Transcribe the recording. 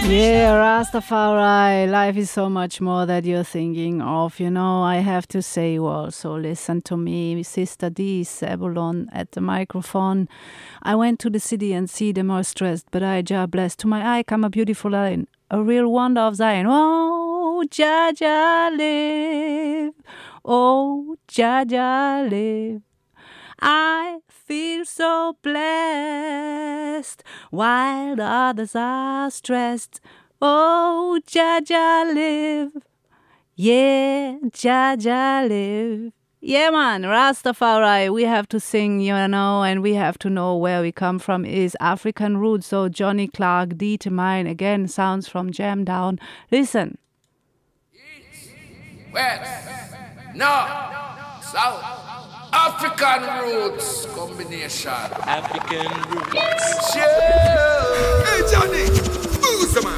Yeah, Rastafari, life is so much more that you're thinking of. You know, I have to say you also listen to me, Sister D, Sebulon at the microphone. I went to the city and see them all stressed, but I, Jah blessed. To my eye come a beautiful line, a real wonder of Zion. Oh, Jah Jah live. Oh, Jah Jah live. I feel so blessed while the others are stressed. Oh, Jah Jah live. Yeah, Jah Jah live. Yeah, man, Rastafari, we have to sing, you know, and we have to know where we come from is African roots. So Johnny Clark, D to mine, again, sounds from Jam Down. Listen. West, North, South. African roots combination. African roots. Yeah. Hey Johnny.